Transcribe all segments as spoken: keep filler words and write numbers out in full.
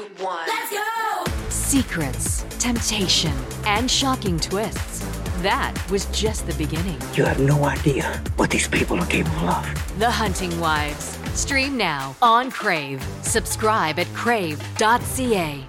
One. Let's go! Secrets, temptation, and shocking twists. That was just the beginning. You have no idea what these people are capable of. The Hunting Wives. Stream now on Crave. Subscribe at crave dot c a.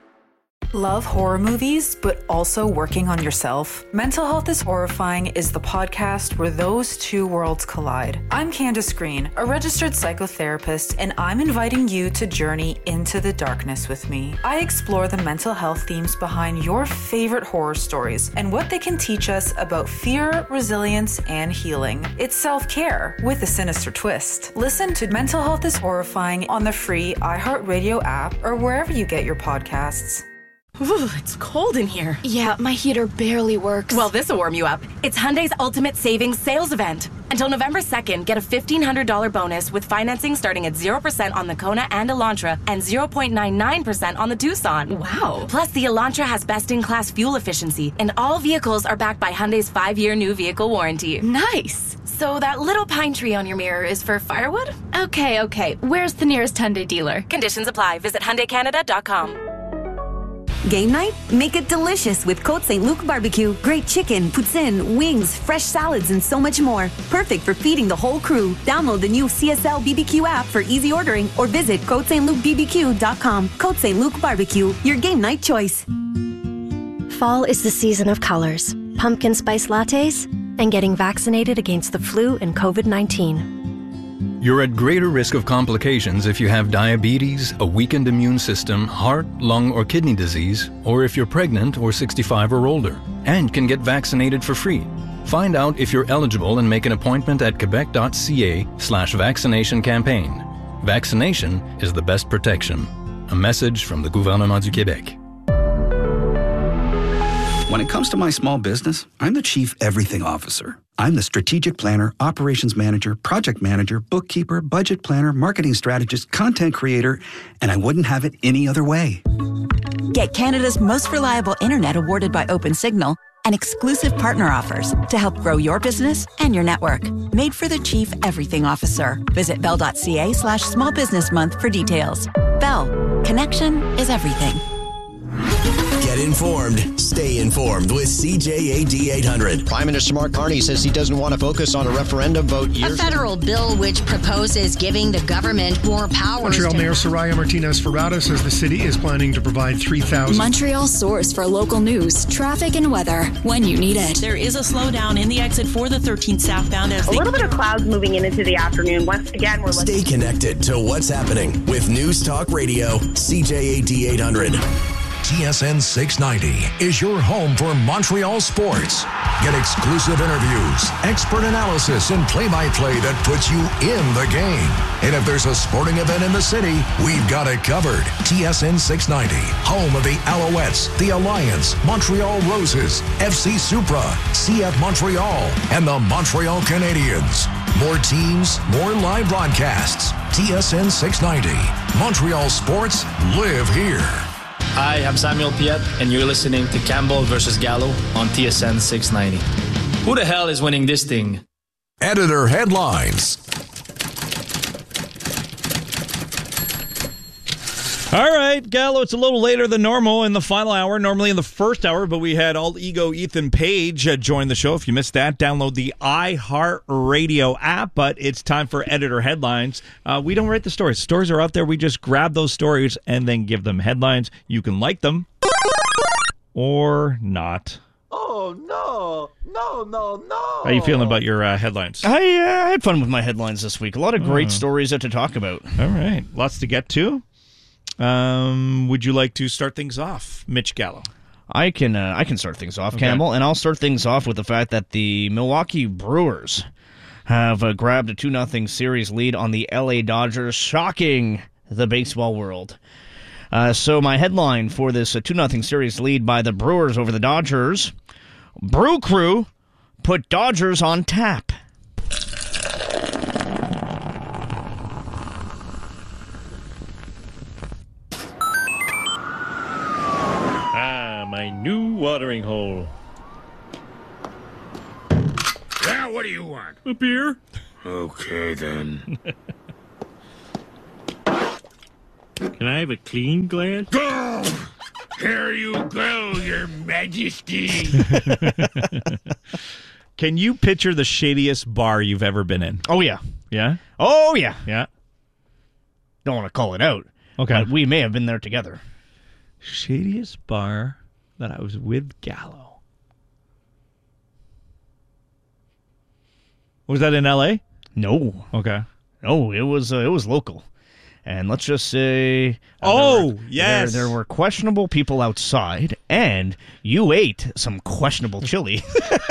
Love horror movies, but also working on yourself? Mental Health is Horrifying is the podcast where those two worlds collide. I'm Candace Green, a registered psychotherapist, and I'm inviting you to journey into the darkness with me. I explore the mental health themes behind your favorite horror stories and what they can teach us about fear, resilience, and healing. It's self-care with a sinister twist. Listen to Mental Health is Horrifying on the free iHeartRadio app or wherever you get your podcasts. Ooh, it's cold in here. Yeah, my heater barely works. Well, this'll warm you up. It's Hyundai's Ultimate Savings Sales Event. Until November second, get a fifteen hundred dollars bonus with financing starting at zero percent on the Kona and Elantra and zero point nine nine percent on the Tucson. Wow. Plus, the Elantra has best-in-class fuel efficiency, and all vehicles are backed by Hyundai's five-year new vehicle warranty. Nice. So that little pine tree on your mirror is for firewood? Okay, okay. Where's the nearest Hyundai dealer? Conditions apply. Visit Hyundai Canada dot com. Game night? Make it delicious with Côte Saint Luc Barbecue. Great chicken, poutine, wings, fresh salads, and so much more. Perfect for feeding the whole crew. Download the new C S L B B Q app for easy ordering or visit Côte Saint Luc B B Q dot com. Côte Saint Luc Barbecue, your game night choice. Fall is the season of colors, pumpkin spice lattes, and getting vaccinated against the flu and covid nineteen. You're at greater risk of complications if you have diabetes, a weakened immune system, heart, lung, or kidney disease, or if you're pregnant or sixty-five or older, and can get vaccinated for free. Find out if you're eligible and make an appointment at quebec dot c a slash vaccination campaign. Vaccination is the best protection. A message from the Gouvernement du Québec. When it comes to my small business, I'm the Chief Everything Officer. I'm the strategic planner, operations manager, project manager, bookkeeper, budget planner, marketing strategist, content creator, and I wouldn't have it any other way. Get Canada's most reliable internet awarded by OpenSignal and exclusive partner offers to help grow your business and your network. Made for the Chief Everything Officer. Visit bell dot c a slash small business month for details. Bell. Connection is everything. Get informed, stay informed with C J A D eight hundred. Prime Minister Mark Carney says he doesn't want to focus on a referendum vote years. A federal bill which proposes giving the government more powers. Montreal Mayor Soraya Martinez-Ferrada says the city is planning to provide three thousand. Montreal source for local news, traffic, and weather when you need it. There is a slowdown in the exit for the thirteenth southbound. As a little bit of clouds moving in into the afternoon. Once again, we're Stay looking- connected to what's happening with News Talk Radio, C J A D eight hundred. T S N six ninety is your home for Montreal sports. Get exclusive interviews, expert analysis, and play-by-play that puts you in the game. And if there's a sporting event in the city, we've got it covered. T S N six ninety, home of the Alouettes, the Alliance, Montreal Roses, F C Supra, C F Montreal, and the Montreal Canadiens. More teams, more live broadcasts. T S N six ninety. Montreal sports live here. Hi, I'm Samuel Piet, and you're listening to Campbell versus Gallo on T S N six ninety. Who the hell is winning this thing? Editor Headlines. All right, Gallo, it's a little later than normal in the final hour, normally in the first hour, but we had All Ego Ethan Page uh, join the show. If you missed that, download the iHeartRadio app, but it's time for Editor Headlines. Uh, we don't write the stories. Stories are out there. We just grab those stories and then give them headlines. You can like them or not. Oh, no. No, no, no. How are you feeling about your uh, headlines? I, uh, I had fun with my headlines this week. A lot of great oh. stories to talk about. All right. Lots to get to. Um, would you like to start things off, Mitch Gallo? I can uh, I can start things off, okay. Campbell, and I'll start things off with the fact that the Milwaukee Brewers have uh, grabbed a two nothing series lead on the L A Dodgers, shocking the baseball world. Uh, so my headline for this uh, two nothing series lead by the Brewers over the Dodgers, Brew Crew put Dodgers on tap. My new watering hole. Yeah, what do you want? A beer. Okay, then. Can I have a clean glass? Go! Here you go, your majesty. Can you picture the shadiest bar you've ever been in? Oh, yeah. Yeah? Oh, yeah. Yeah. Don't want to call it out. Okay. But we may have been there together. Shadiest bar that I was with Gallo. Was that in L A? No. Okay. No, it was uh, it was local. And let's just say... Uh, oh, there were, yes! There, there were questionable people outside, and you ate some questionable chili.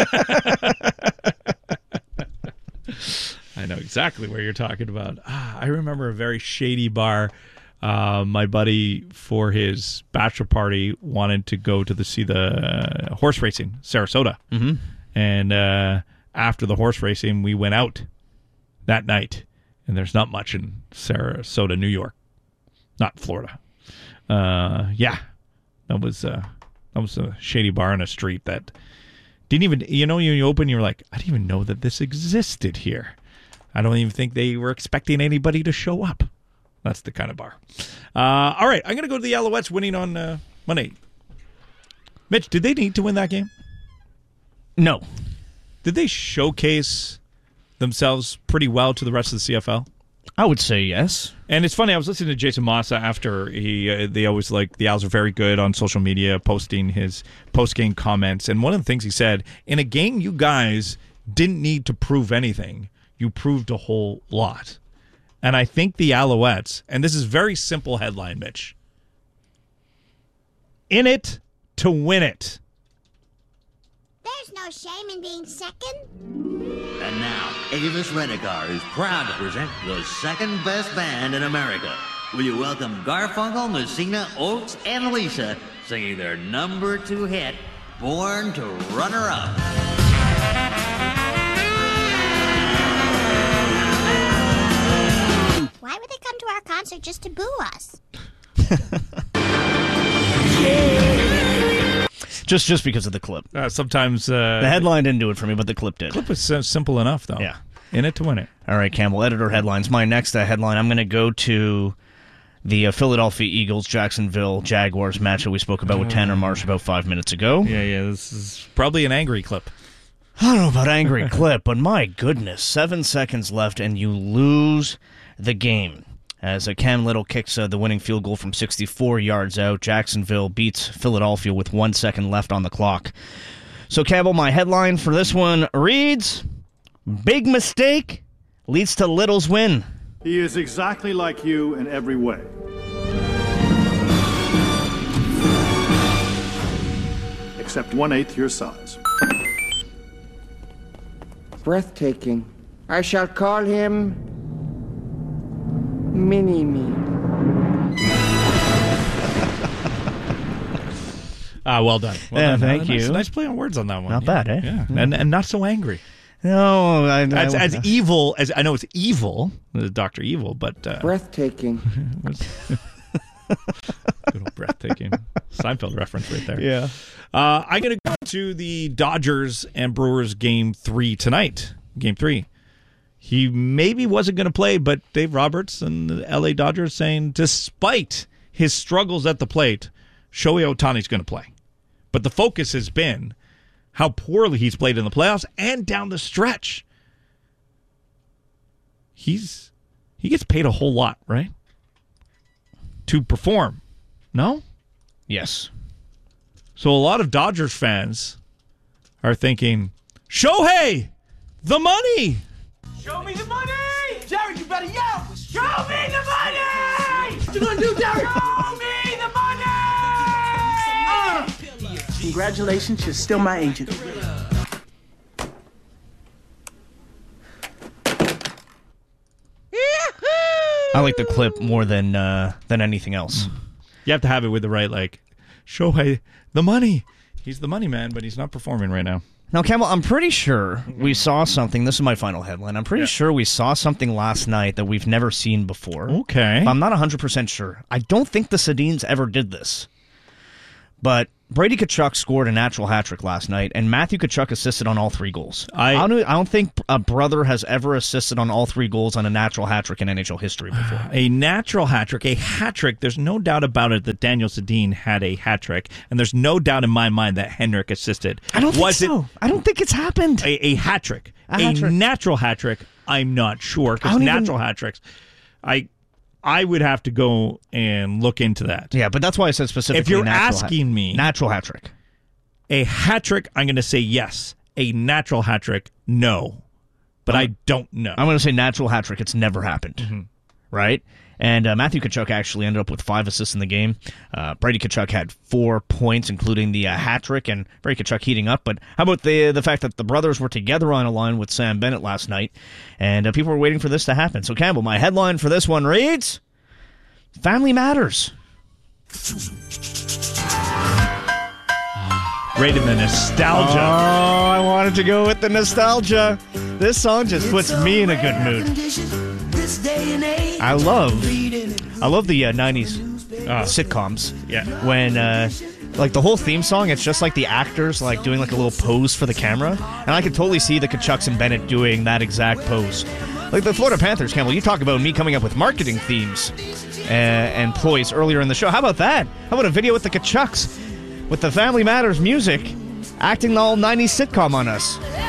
I know exactly where you're talking about. Ah, I remember a very shady bar. Uh, my buddy, for his bachelor party, wanted to go to the see the uh, horse racing, Sarasota. Mm-hmm. And uh, after the horse racing, we went out that night. And there's not much in Sarasota, New York, not Florida. Uh, yeah, that was uh, that was a shady bar on a street that didn't even. You know, you open, you're like, I didn't even know that this existed here. I don't even think they were expecting anybody to show up. That's the kind of bar. Uh, all right, I'm going to go to the Alouettes winning on uh, Monday. Mitch, did they need to win that game? No. Did they showcase themselves pretty well to the rest of the C F L? I would say yes. And it's funny, I was listening to Jason Massa after he, uh, they always like, the Owls are very good on social media, posting his post-game comments. And one of the things he said, in a game you guys didn't need to prove anything, you proved a whole lot. And I think the Alouettes, and this is very simple headline, Mitch, in it to win it. There's no shame in being second. And now, Avis Rent-A-Car is proud to present the second best band in America. Will you welcome Garfunkel, Messina, Oates, and Lisa singing their number two hit, Born to Runner Up. Why would they come to our concert just to boo us? Just just because of the clip. Uh, sometimes... Uh, the headline didn't do it for me, but the clip did. The clip was uh, simple enough, though. Yeah. In it to win it. All right, Campbell, editor headlines. My next uh, headline, I'm going to go to the uh, Philadelphia Eagles, Jacksonville Jaguars match that we spoke about with Tanner Marsh about five minutes ago. Yeah, yeah, this is probably an angry clip. I don't know about angry clip, but my goodness, seven seconds left and you lose the game. As uh, Cam Little kicks uh, the winning field goal from sixty-four yards out, Jacksonville beats Philadelphia with one second left on the clock. So, Campbell, my headline for this one reads, Big mistake leads to Little's win. He is exactly like you in every way. Except one-eighth your size. Breathtaking. I shall call him Mini-Me. Ah, well done. Well yeah, done. thank uh, you. Nice, nice play on words on that one. Not yeah. bad, eh? Yeah, and and not so angry. No, I, as, I, as evil as I know it's evil, Doctor Evil, but uh, breathtaking. Good old breathtaking Seinfeld reference right there. Yeah. Uh, I'm going to go to the Dodgers and Brewers game three tonight. Game three. He maybe wasn't going to play, but Dave Roberts and the L A Dodgers saying, despite his struggles at the plate, Shohei Ohtani's going to play. But the focus has been how poorly he's played in the playoffs and down the stretch. He's he gets paid a whole lot, right? To perform. No? Yes. So a lot of Dodgers fans are thinking, Shohei, the money! Show me the money! Jerry, you better yell! Show me the money! What you gonna do, Jerry? Show me the money! Uh, congratulations, you're still my agent. I like the clip more than uh, than anything else. You have to have it with the right, like, Shohei, the money. He's the money man, but he's not performing right now. Now, Campbell, I'm pretty sure we saw something. This is my final headline. I'm pretty yeah. sure we saw something last night that we've never seen before. Okay. I'm not one hundred percent sure. I don't think the Sedins ever did this. but Brady Tkachuk scored a natural hat trick last night, and Matthew Tkachuk assisted on all three goals. I, I, don't, I don't think a brother has ever assisted on all three goals on a natural hat trick in N H L history before. A natural hat trick, a hat trick. There's no doubt about it that Daniel Sedin had a hat trick, and there's no doubt in my mind that Henrik assisted. I don't Was think so. It I don't think it's happened. A, a hat trick, a, a hat trick. natural hat trick. I'm not sure because natural even... hat tricks, I. I would have to go and look into that. Yeah, but that's why I said specifically. If you're natural asking hat, me, natural hat trick, a hat trick, I'm going to say yes. A natural hat trick, no. But I'm, I don't know. I'm going to say natural hat trick. It's never happened, mm-hmm. right? And uh, Matthew Tkachuk actually ended up with five assists in the game. Uh, Brady Tkachuk had four points, including the uh, hat trick, and Brady Tkachuk heating up. But how about the the fact that the brothers were together on a line with Sam Bennett last night, and uh, people were waiting for this to happen. So, Campbell, my headline for this one reads, Family Matters. Right in the nostalgia. Oh, I wanted to go with the nostalgia. This song just puts me in a good mood. I love, I love the uh, nineties uh, sitcoms. Yeah, when uh, like the whole theme song, it's just like the actors like doing like a little pose for the camera, and I could totally see the Tkachuks and Bennett doing that exact pose. Like the Florida Panthers, Campbell. You talk about me coming up with marketing themes uh, and ploys earlier in the show. How about that? How about a video with the Tkachuks with the Family Matters music, acting the all nineties sitcom on us?